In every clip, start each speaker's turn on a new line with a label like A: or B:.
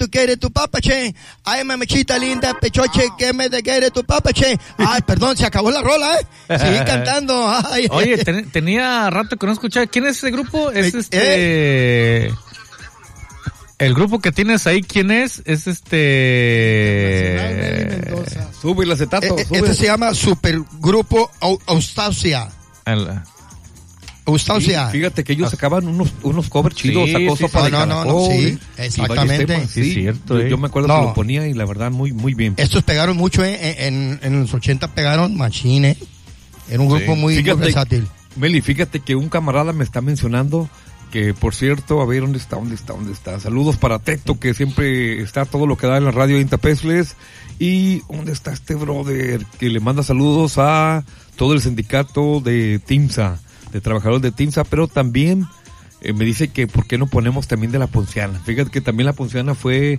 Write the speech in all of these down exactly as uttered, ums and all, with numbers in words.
A: tú quieres tu papa, che. Ay, mamachita linda, pechoche, que me de quiere tu papa, che. Ay, perdón, se acabó la rola, ¿eh? Seguí cantando. Ay.
B: Oye, ten, tenía rato que no escuchaba. ¿Quién es ese grupo? Es
A: Eh,
B: este...
A: eh.
B: El grupo que tienes ahí, ¿quién es? Es este...
C: Sube el acetato,
A: Eh,
C: sube.
A: Este se llama Supergrupo Au- Austacia.
B: El-
A: Austacia.
C: Sí, fíjate que ellos sacaban unos, unos covers chidos,
B: Sí,
C: sacó
B: sí,
C: Sopa
A: sí.
C: de
A: No, no, no,
C: Caracol,
A: sí,
C: y varios
A: exactamente.
C: temas,
B: Sí, es cierto,
C: yo,
B: eh.
C: yo me acuerdo
A: No.
C: que lo ponía y la verdad muy muy bien.
A: Estos pegaron mucho, eh, en, en los ochenta pegaron machine. Era un grupo
C: Sí.
A: muy, muy
C: Fíjate,
A: versátil.
C: Meli, fíjate que un camarada me está mencionando que, por cierto, a ver, ¿dónde está? ¿Dónde está? ¿Dónde está? Saludos para Teto, que siempre está todo lo que da en la radio de Intapesles. Y ¿dónde está este brother? Que le manda saludos a todo el sindicato de TIMSA, de trabajadores de TIMSA, pero también eh, me dice que ¿por qué no ponemos también de La Ponciana? Fíjate que también La Ponciana fue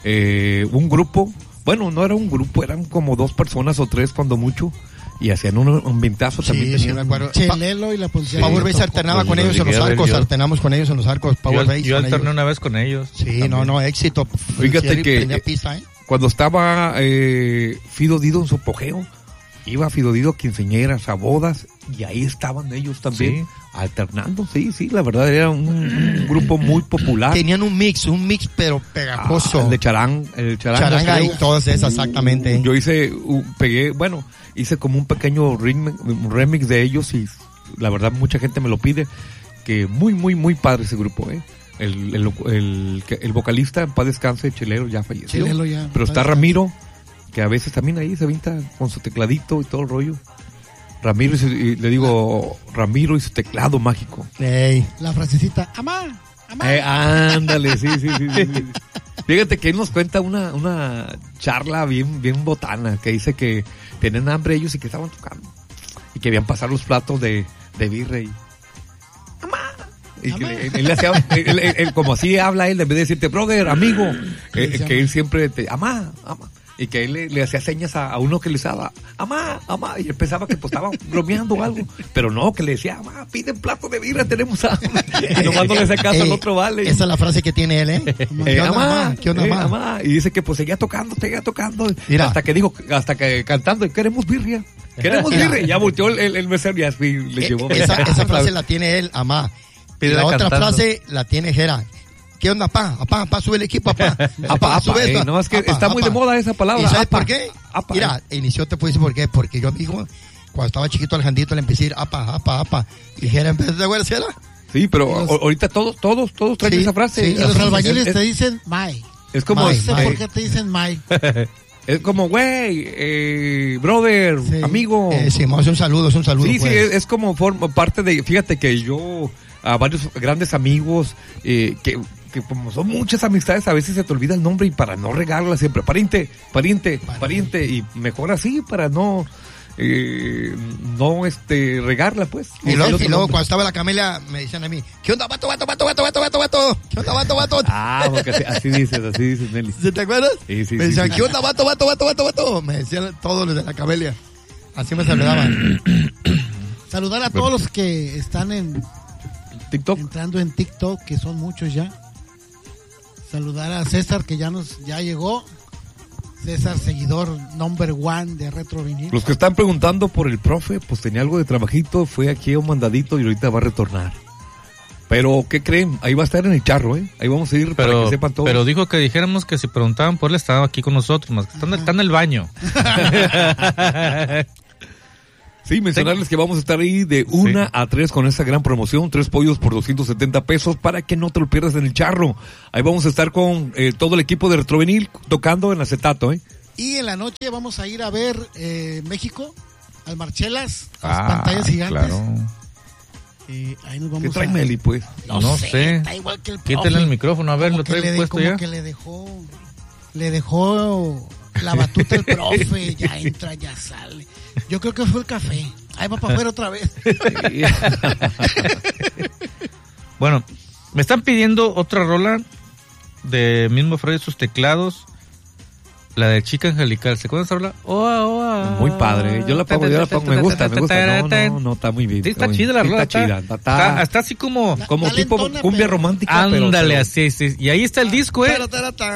C: eh, un grupo, bueno, no era un grupo, eran como dos personas o tres cuando mucho, y hacían un, un ventazo también.
A: Sí, sí,
C: tenían-
A: me acuerdo.
D: Chelelo y la Ponciana.
A: Power Base alternaba
B: Los-
A: con
B: los
A: ellos en los
B: llegué a ver
A: arcos,
B: yo.
A: alternamos con ellos en los arcos, Power
B: Yo,
A: Base.
B: yo
A: con
B: alterné
A: ellos.
B: una vez con ellos.
A: Sí,
B: también.
A: no, no, éxito.
C: Fíjate
A: Sí,
C: que,
A: tenía
C: eh,
A: pista, ¿eh?
C: Cuando estaba eh, Fido Dido en su apogeo, iba Fido Dido a quinceañeras, a bodas, y ahí estaban ellos también,
B: Sí.
C: alternando, sí, sí, la verdad era un, un grupo muy popular.
A: Tenían un mix, un mix pero
C: Ah,
A: pegajoso.
C: el de Charán, el Charanga,
A: Charanga y
C: creo.
A: todas esas, exactamente.
C: Yo hice, un- pegué, bueno, hice como un pequeño remix, un remix de ellos y la verdad mucha gente me lo pide, que muy, muy, muy padre ese grupo, eh. El, el, el, el, el vocalista, en paz descanse, Chelero, ya falleció.
D: Chelelo ya,
C: Pero
D: paz
C: está
D: descanse.
C: Ramiro, que a veces también ahí se avienta con su tecladito y todo el rollo. Ramiro, y, su- y le digo, Ramiro y su teclado mágico.
A: Ey.
D: La frasecita, amá, amá.
C: Eh, ándale, sí, sí, sí, sí, sí. Fíjate que él nos cuenta una, una charla bien, bien botana, que dice que tenían hambre ellos y que estaban tocando. Y que habían pasado los platos de, de virrey. ¡Amá! Y que le- él, le hacía, él, él- él- como así habla él, en vez de decirte, brother, amigo, eh, que él siempre te, amá, amá. Y que él le, le hacía señas a, a uno que le usaba, amá, amá, y él pensaba que pues estaba bromeando o algo, pero no, que le decía, amá, pide plato de birra, tenemos hambre. Y nomás no le hacía caso al
A: Eh,
C: otro, vale.
A: Esa es la frase que tiene él, ¿eh?
C: Eh,
A: ¿Qué onda,
C: amá,
A: amá? ¿Qué onda,
C: eh,
A: amá?
C: amá. Y dice que pues seguía tocando, seguía tocando.
A: Mira.
C: Hasta que dijo, hasta que cantando, queremos birria. Queremos
A: Mira.
C: birria. Y ya volteó el, el, el mesero y así le
A: Eh,
C: llevó.
A: esa, esa frase la tiene él, amá. Y
B: Pídela
A: la otra
B: cantando.
A: frase la tiene Jera. ¿Qué onda, apá? Apá, apá, sube el equipo, apá. Apá,
C: Apa,
A: sube
C: eh,
A: esto.
C: no, es que
A: Apá,
C: está muy
A: apá.
C: de moda esa palabra.
A: ¿Y sabes
C: apa.
A: por qué?
C: Apa,
A: Mira,
C: eh.
A: inició, te puedo decir por qué. Porque yo digo, cuando estaba chiquito Alejandrito le empecé a decir, apa, apa, apa. Y Jera empezó a decir, Jera.
C: Sí, pero a- ahorita todos, todos, todos traen
A: Sí,
C: esa frase.
A: sí,
D: Y los
A: Es-
D: albañiles
C: es,
D: te dicen May.
C: es como,
A: May,
D: No sé
A: May.
D: por qué te dicen May.
C: es como, güey, eh, brother,
D: Sí.
C: amigo.
A: Eh, sí, es un saludo, es un saludo.
C: Sí, sí,
A: pues.
C: es, es como forma parte de, fíjate que yo, a varios grandes amigos, eh, que, que como son muchas amistades, a veces se te olvida el nombre y para no regarla siempre, pariente, pariente, pariente, y mejor así para no, eh, no, este, regarla, pues.
A: Y luego,
C: El
A: y
C: otro
A: luego
C: nombre.
A: cuando estaba en la camelia me decían a mí, ¿qué onda, vato, vato, vato, vato, vato, vato, vato? ¿Qué onda, vato, vato?
C: Ah, porque así, así dices, así dices, Nelly.
A: ¿Sí ¿Te acuerdas?
C: Sí, sí,
A: me
C: sí,
A: decían,
C: sí.
A: ¿qué onda, vato, vato, vato, vato, vato? Me decían todos los de la camelia. Así me saludaban.
D: Saludar a todos los que están en,
C: TikTok.
D: entrando en TikTok, que son muchos ya. Saludar a César, que ya nos ya llegó. César, seguidor number one de Retro Vinil.
C: Los que están preguntando por el profe, pues tenía algo de trabajito, fue aquí a un mandadito y ahorita va a retornar. Pero, ¿qué creen? Ahí va a estar en el charro, ¿eh? Ahí vamos a ir para
B: Pero,
C: que sepan todos.
B: pero dijo que dijéramos que si preguntaban por él estaba aquí con nosotros, más que está, está en el baño.
C: Sí, mencionarles que vamos a estar ahí de una
B: Sí.
C: a tres con esta gran promoción, tres pollos por doscientos setenta pesos para que no te lo pierdas en el charro. Ahí vamos a estar con eh, todo el equipo de Retrovenil tocando en acetato, ¿eh?
D: Y en la noche vamos a ir a ver eh, México, al Marchelas, las
B: Ah,
D: pantallas gigantes.
B: claro.
D: Eh, ahí nos
C: ¿Qué
D: vamos
C: trae
D: a...
C: Meli, pues?
B: No, sé.
D: Está igual que el profe.
B: Quítale el micrófono, a ver,
D: Como
B: lo
D: que
B: trae
D: le de-
B: puesto
D: como
B: ya.
D: que le dejó, le dejó la batuta el profe, ya entra, ya sale. Yo creo que fue el café. Ahí va para afuera otra vez.
B: Bueno, me están pidiendo otra rola de mismo Freddy sus teclados. La de Chica Angelical, ¿se acuerdan esa rola? Oa, oa.
C: Muy padre. Yo la pongo, yo la pongo. Me gusta, me gusta. No, no, no, está muy bien.
B: Sí, está
C: muy
B: chida la
C: bien.
B: rola.
C: Está chida. Está,
B: Está, está así como...
C: como
D: Está
C: tipo
D: lentona,
C: cumbia
D: pero-
C: romántica. pero-
B: Ándale,
C: pero-
B: así, sí. Y ahí está el disco, ¿eh?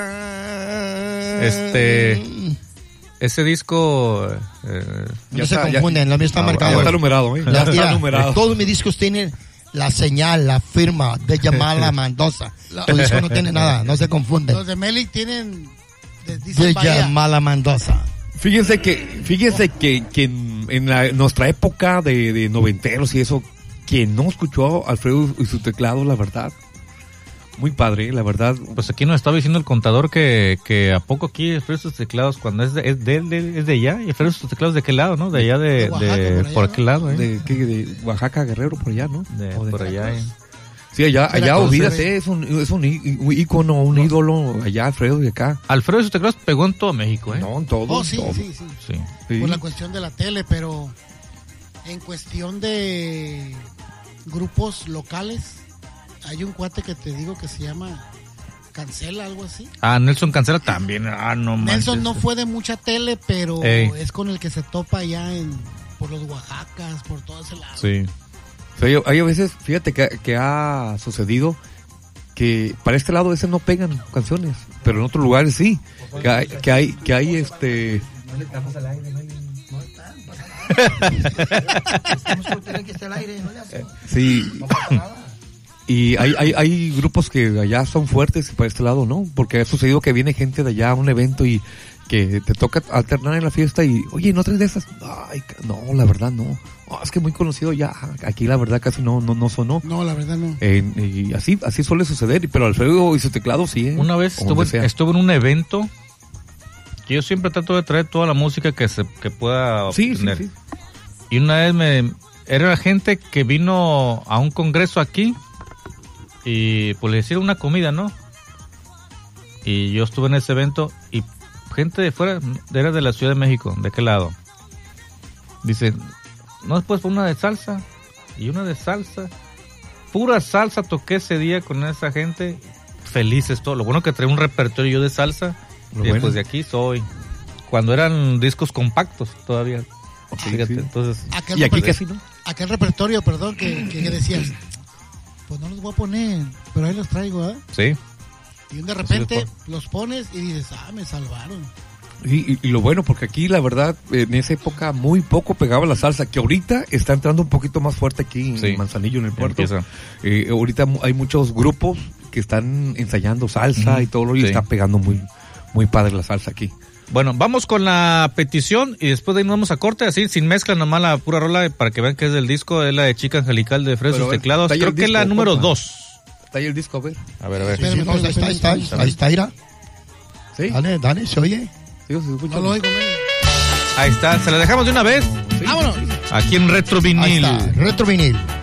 B: Este... Ese disco... Eh,
A: No
C: Ya
A: se
C: está, ya-
A: confunden, lo mío está
C: Ah,
A: marcado.
C: ya está numerado, ¿eh? Ya
A: Ya,
C: está
A: mira,
C: numerado.
A: todos mis discos tienen la señal, la firma de Yamala Mendoza. Tu disco no tiene nada, no se confunden.
D: Los de Melik tienen, les dicen
A: De
D: Bahía.
A: Yamala Mendoza.
C: Fíjense que, fíjense que, que en, en la- en nuestra época de, de noventeros y eso, quien no escuchó a Alfredo y su teclado, la verdad, muy padre, la verdad.
B: pues aquí nos estaba diciendo el contador que, que a poco aquí Alfredo sus teclados, cuando es de, es de, de- es de allá, y Alfredo sus teclados de qué lado, ¿no? De allá de...
D: De Oaxaca,
B: de-
D: por allá,
B: ¿por
D: ¿no?
B: qué lado, eh?
C: De, ¿qué? De Oaxaca, Guerrero, por allá, ¿no?
B: De-
C: O de-
B: por allá, eh.
C: Sí, allá, allá,
D: Veracruz,
C: olvídate, es un, es un í- un ícono, un ídolo, allá Alfredo y acá.
B: Alfredo y sus teclados pegó en todo México, ¿eh?
C: No, en todo,
D: Oh, sí,
C: todo.
D: sí, sí.
B: Sí.
C: Sí.
D: Por la cuestión de la tele, pero en cuestión de grupos locales, hay un cuate que te digo que se llama Cancela, algo así.
B: Ah, Nelson Cancela también. Ah, no manches.
D: Nelson no fue de mucha tele, pero
B: Ey.
D: es con el que se topa allá en, por los Oaxacas, por todo ese lado.
B: Sí.
C: O sea, hay, hay a veces, fíjate que, que ha sucedido que para este lado a veces no pegan canciones, pero en otros lugares sí. Que hay, que hay, que hay este... Sí. Y hay, hay, hay grupos que allá son fuertes y para este lado no, porque ha sucedido que viene gente de allá a un evento y que te toca alternar en la fiesta y, oye, ¿no traes de esas? Ay, ca- no, la verdad no. Oh, es que muy conocido ya, aquí la verdad casi no, no, no sonó.
D: No, la verdad no.
C: Eh, y así, así suele suceder, pero Alfredo y su teclado sí, ¿eh?
B: Una vez
C: Donde
B: estuve,
C: sea.
B: estuve en un evento que yo siempre trato de traer toda la música que se que pueda
C: Sí, sí,
B: obtener.
C: sí.
B: Y una vez me era gente que vino a un congreso aquí y pues le hicieron una comida, ¿no? Y yo estuve en ese evento y gente de fuera, era de la Ciudad de México, ¿de qué lado? Dice, no, después fue una de salsa y una de salsa. Pura salsa toqué ese día con esa gente, felices todo. Lo bueno que traía un repertorio yo de salsa.
C: Lo
B: Y
C: bueno.
B: pues de aquí soy. Cuando eran discos compactos todavía. Fíjate,
C: sí.
B: entonces...
D: Aquel,
C: Y aquí
D: reper-
C: casi no.
D: aquel repertorio, perdón, que, que decías, pues no los voy a poner, pero ahí los traigo, ¿eh?
B: Sí.
D: Y de repente
B: los
D: los pones y dices, ah, me salvaron.
C: Y, y- y lo bueno, porque aquí la verdad, en esa época muy poco pegaba la salsa, que ahorita está entrando un poquito más fuerte aquí en
B: Sí.
C: Manzanillo, en el puerto.
B: Empieza.
C: Eh, ahorita mu- hay muchos grupos que están ensayando salsa
B: Ujú.
C: y todo, y
B: Sí.
C: está pegando muy, muy padre la salsa aquí.
B: Bueno, vamos con la petición y después de ahí nos vamos a corte, así sin mezcla, nomás la pura rola para que vean que es del disco, es la de Chica Angelical de Fresnos
C: Pero, a ver,
B: Teclados.
C: está ahí
B: Creo
C: el
B: que es la
C: disco,
B: número
C: porfa.
B: dos.
C: Está ahí el disco, a ver.
B: A ver, a ver.
A: Sí, sí, no, ahí está, ahí está, ahí está, ahí está, mira.
C: ¿Sí?
A: Dale, dale, se oye.
C: Sí, se escucha.
D: No lo oigo, men.
B: Ahí está, se la dejamos de una vez.
D: Vámonos.
B: Aquí en Retro
A: Ahí
B: Vinil.
A: está, Retro Vinil.